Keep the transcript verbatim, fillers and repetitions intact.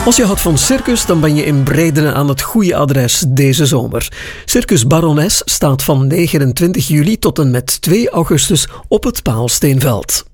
Als je houdt van circus, dan ben je in Breidenen aan het goede adres deze zomer. Circus Barones staat van negenentwintig juli tot en met twee augustus op het Paalsteenveld.